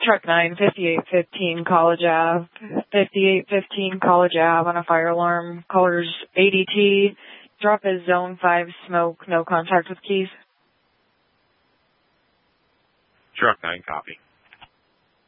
Truck 9, 5815 College Ave. 5815 College Ave on a fire alarm. Colors ADT. Drop is Zone 5 smoke. No contact with keys. Truck 9, copy.